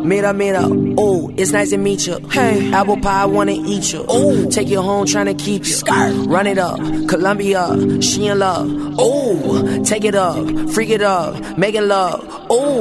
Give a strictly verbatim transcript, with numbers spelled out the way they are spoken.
Mira, mira, ooh, it's nice to meet you. Hey, apple pie, wanna eat you. Ooh, take you home, tryna keep you. Run it up, Columbia, she in love. Ooh, take it up, freak it up, making love. Ooh.